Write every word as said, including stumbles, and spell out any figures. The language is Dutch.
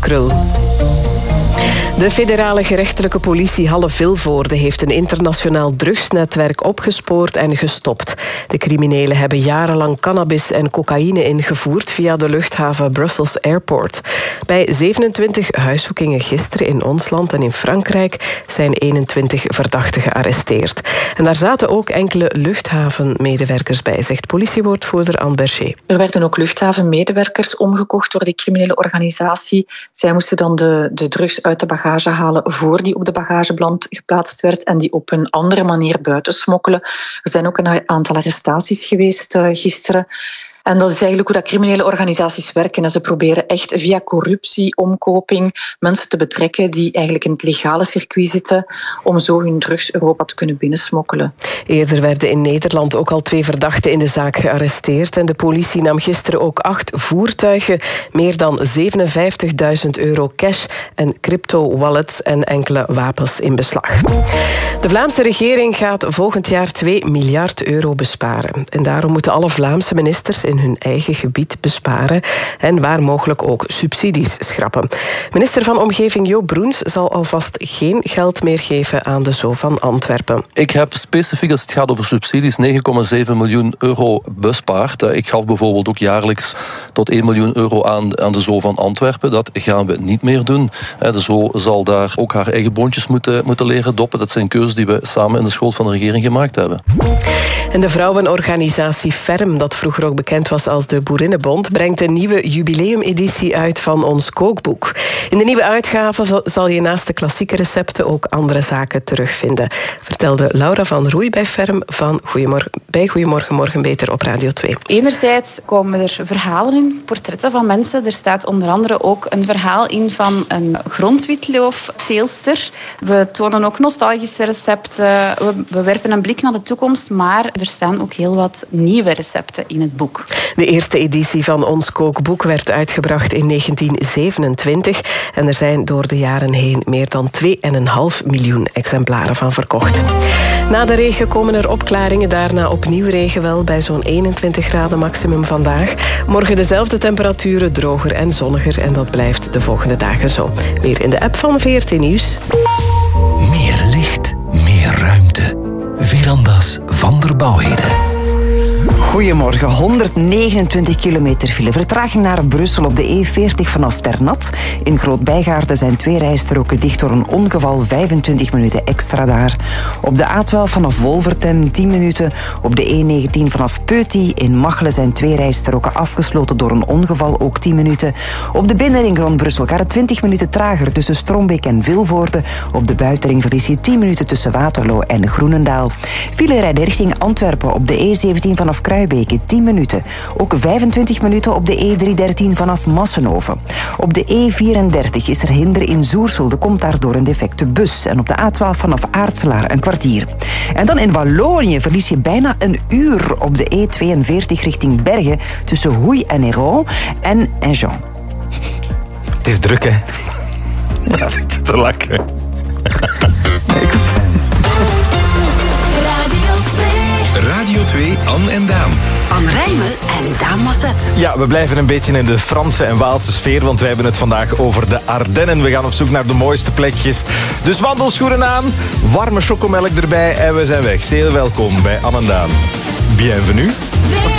Krul. De federale gerechtelijke politie Halle-Vilvoorde heeft een internationaal drugsnetwerk opgespoord en gestopt. De criminelen hebben jarenlang cannabis en cocaïne ingevoerd via de luchthaven Brussels Airport. Bij zevenentwintig huiszoekingen gisteren in ons land en in Frankrijk zijn eenentwintig verdachten gearresteerd. En daar zaten ook enkele luchthavenmedewerkers bij, zegt politiewoordvoerder Anne Berger. Er werden ook luchthavenmedewerkers omgekocht door die criminele organisatie. Zij moesten dan de, de drugs uit de bagage halen voor die op de bagageband geplaatst werd en die op een andere manier buiten smokkelen. Er zijn ook een aantal arrestaties geweest uh, gisteren. En dat is eigenlijk hoe dat criminele organisaties werken. En ze proberen echt via corruptie, omkoping, mensen te betrekken die eigenlijk in het legale circuit zitten om zo hun drugs Europa te kunnen binnensmokkelen. Eerder werden in Nederland ook al twee verdachten in de zaak gearresteerd. En de politie nam gisteren ook acht voertuigen, meer dan zevenenvijftigduizend euro cash en crypto-wallets en enkele wapens in beslag. De Vlaamse regering gaat volgend jaar twee miljard euro besparen. En daarom moeten alle Vlaamse ministers in hun eigen gebied besparen en waar mogelijk ook subsidies schrappen. Minister van Omgeving Jo Broens zal alvast geen geld meer geven aan de Zoo van Antwerpen. Ik heb specifiek als het gaat over subsidies negen komma zeven miljoen euro bespaard. Ik gaf bijvoorbeeld ook jaarlijks tot één miljoen euro aan, aan de Zoo van Antwerpen. Dat gaan we niet meer doen. De Zoo zal daar ook haar eigen boontjes moeten, moeten leren doppen. Dat zijn keuzes die we samen in de school van de regering gemaakt hebben. En de vrouwenorganisatie Ferm, dat vroeger ook bekend was als de Boerinnenbond, brengt een nieuwe jubileumeditie uit van ons kookboek. In de nieuwe uitgave zal je naast de klassieke recepten ook andere zaken terugvinden, vertelde Laura van Roei bij Ferm van Goeiemorgen, bij Goeiemorgen Morgen Beter op Radio twee. Enerzijds komen er verhalen in, portretten van mensen. Er staat onder andere ook een verhaal in van een grondwitloofteelster. We tonen ook nostalgische recepten. We, we werpen een blik naar de toekomst, maar er staan ook heel wat nieuwe recepten in het boek. De eerste editie van ons kookboek werd uitgebracht in negentien zevenentwintig en er zijn door de jaren heen meer dan twee komma vijf miljoen exemplaren van verkocht. Na de regen komen er opklaringen, daarna opnieuw regen wel bij zo'n eenentwintig graden maximum vandaag. Morgen dezelfde temperaturen, droger en zonniger en dat blijft de volgende dagen zo. Weer in de app van V R T Nieuws. Meer licht, meer ruimte. Veranda's van der Bouwheden. Goedemorgen, honderdnegenentwintig kilometer file. Vertraging naar Brussel op de E veertig vanaf Ternat. In Groot-Bijgaarden zijn twee rijstroken dicht door een ongeval, vijfentwintig minuten extra daar. Op de A twaalf vanaf Wolvertem tien minuten. Op de E negentien vanaf Peuty in Machelen zijn twee rijstroken afgesloten door een ongeval, ook tien minuten. Op de binnenring rond Brussel gaat het twintig minuten trager tussen Strombeek en Vilvoorde. Op de buitenring verlies je tien minuten tussen Waterloo en Groenendaal. File rijden richting Antwerpen op de E zeventien vanaf Kruibeke, tien minuten. Ook vijfentwintig minuten op de E driehonderddertien vanaf Massenhoven. Op de E vierendertig is er hinder in Zoersel. Dat komt daar door een defecte bus. En op de A twaalf vanaf Aartselaar een kwartier. En dan in Wallonië verlies je bijna een uur op de E tweeënveertig richting Bergen tussen Houy en Héron en Enjean. Het is druk, hè? Ja, het is te lachen. Radio twee, Anne en Daan. Anne Rijmen en Daan Masset. Ja, we blijven een beetje in de Franse en Waalse sfeer, want wij hebben het vandaag over de Ardennen. We gaan op zoek naar de mooiste plekjes. Dus wandelschoenen aan, warme chocomelk erbij en we zijn weg. Zeer welkom bij Anne en Daan. Bienvenue.